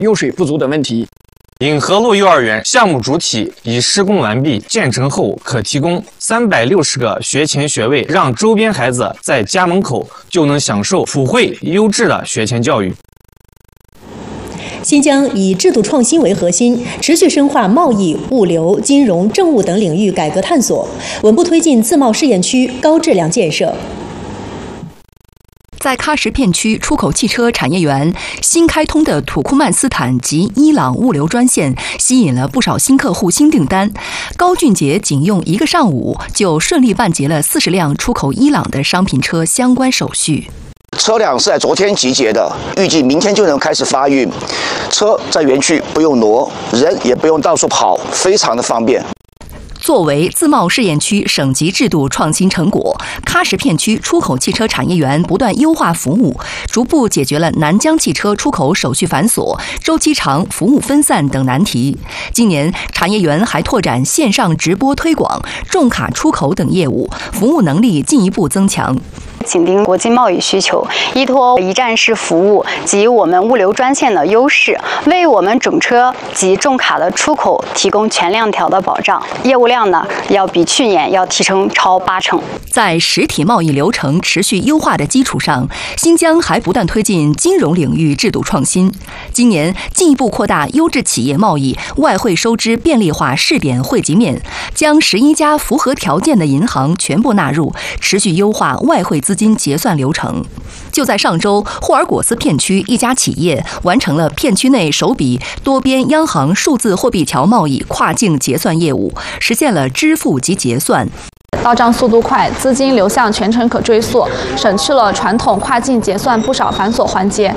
用水不足等问题。 引河路幼儿园项目主体已施工完毕，建成后可提供360个学前学位，让周边孩子在家门口就能享受普惠优质的学前教育。 新疆以制度创新为核心，持续深化贸易、物流、金融、政务等领域改革探索，稳步推进自贸试验区高质量建设。 在喀什片区出口汽车产业园，新开通的土库曼斯坦及伊朗物流专线吸引了不少新客户新订单。高俊杰仅用1个上午就顺利办结了40辆出口伊朗的商品车相关手续。 车辆是在昨天集结的，预计明天就能开始发运。车在园区不用挪，人也不用到处跑，非常的方便。 作为自贸试验区省级制度创新成果，喀什片区出口汽车产业园不断优化服务，逐步解决了南疆汽车出口手续繁琐、周期长、服务分散等难题。今年，产业园还拓展线上直播推广、重卡出口等业务，服务能力进一步增强。 紧盯国际贸易需求，依托一站式服务及我们物流专线的优势，为我们整车及重卡的出口提供全链条的保障。业务量呢，要比去年要提升超80%。 在实体贸易流程持续优化的基础上，新疆还不断推进金融领域制度创新。今年进一步扩大优质企业贸易外汇收支便利化试点汇集面，将11家符合条件的银行全部纳入，持续优化外汇资金结算流程。就在上周，霍尔果斯片区一家企业完成了片区内首笔多边央行数字货币桥贸易跨境结算业务，实现了支付及结算。 到账速度快，资金流向全程可追溯，省去了传统跨境结算不少繁琐环节。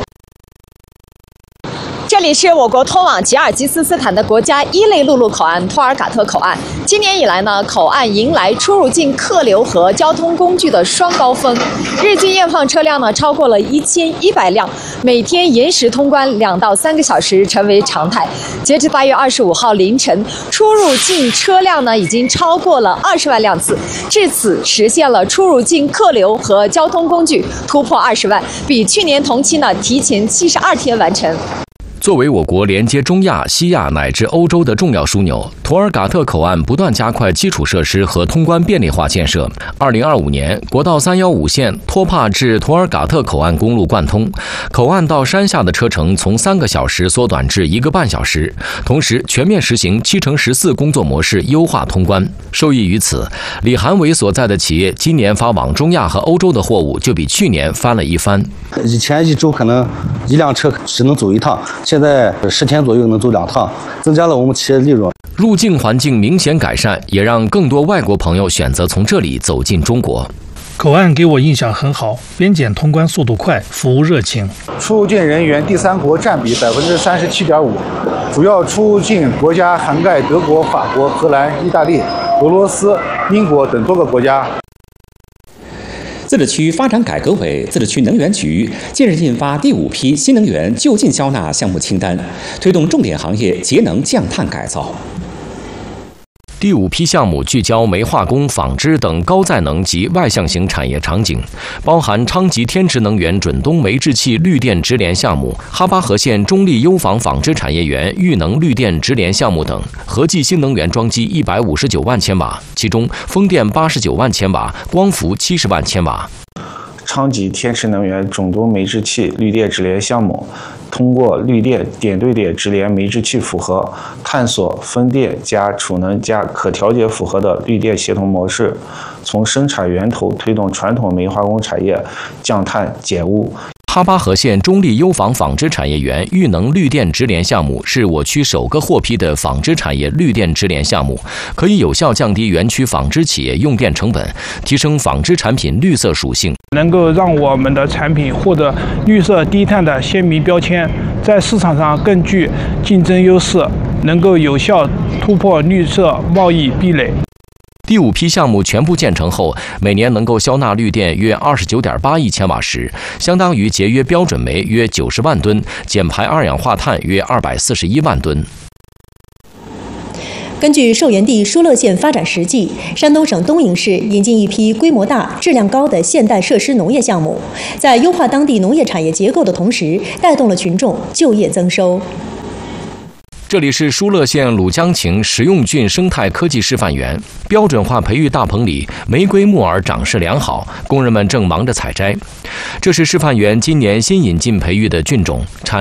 这里是我国通往吉尔吉斯斯坦的国家1类陆路口岸托尔嘎特口岸。今年以来呢，口岸迎来出入境客流和交通工具的双高峰，日均验放车辆呢超过了1100辆，每天延时通关2到3个小时成为常态。截至8月25号凌晨，出入境车辆呢已经超过了20万辆次，至此实现了出入境客流和交通工具突破20万，比去年同期呢提前72天完成。 作为我国连接中亚、西亚乃至欧洲的重要枢纽，托尔嘎特口岸不断加快基础设施和通关便利化建设。2025年，国道315线托帕至托尔嘎特口岸公路贯通，口岸到山下的车程从3个小时缩短至1个半小时，同时全面实行7×14工作模式优化通关。受益于此，李韩伟所在的企业今年发往中亚和欧洲的货物就比去年翻了一番。 以前1周可能1辆车只能走1趟，现在10天左右能走2趟，增加了我们企业利润。 入境环境明显改善，也让更多外国朋友选择从这里走进中国。 口岸给我印象很好，边检通关速度快，服务热情。 出入境人员第3国占比37.5%，主要出入境国家涵盖德国、法国、荷兰、意大利、俄罗斯、英国等多个国家。 自治区发展改革委、自治区能源局近日印发第5批新能源就近销纳项目清单，推动重点行业节能降碳改造。 第5批项目聚焦煤化工、纺织等高载能及外向型产业场景，包含昌吉天池能源准东煤制气绿电直联项目、哈巴河县中立优纺纺织产业园裕能绿电直联项目等，合计新能源装机159万千瓦，其中风电89万千瓦，光伏70万千瓦。 昌吉天池能源准东煤制气绿电直联项目，通过绿电点对点直联煤制气负荷，探索风电加储能加可调节负荷的绿电协同模式，从生产源头推动传统煤化工产业降碳减污。 哈巴河县中立优纺纺织产业园裕能绿电直联项目是我区首个获批的纺织产业绿电直联项目，可以有效降低园区纺织企业用电成本，提升纺织产品绿色属性， 能够让我们的产品获得绿色低碳的鲜明标签，在市场上更具竞争优势，能够有效突破绿色贸易壁垒。 第5批项目全部建成后，每年能够销纳绿电约29.8亿千瓦时，相当于节约标准煤约90万吨，减排二氧化碳约241万吨。 根据寿源地疏勒县发展实际，山东省东营市引进一批规模大、质量高的现代设施农业项目，在优化当地农业产业结构的同时，带动了群众就业增收。 这里是疏勒县鲁江情实用菌生态科技示范园，标准化培育大棚里，玫瑰木耳长势良好，工人们正忙着采摘。这是示范园今年新引进培育的菌种，产